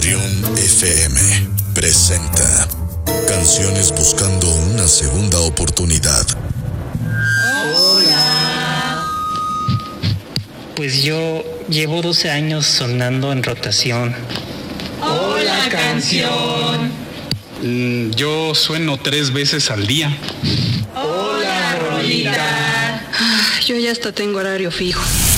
Región FM presenta Canciones buscando una segunda oportunidad. Hola. Pues yo llevo 12 años sonando en rotación. Hola, canción. Yo sueno 3 veces al día. Hola, rolita. Yo ya hasta tengo horario fijo.